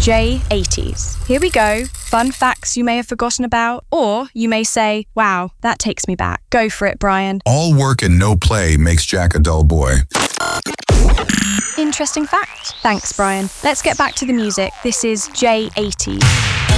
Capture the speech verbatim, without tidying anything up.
J eighties. Here we go. Fun facts you may have forgotten about, or you may say, wow, that takes me back. Go for it, Brian. All work and no play makes Jack a dull boy. Interesting fact. Thanks, Brian. Let's get back to the music. This is J eighties.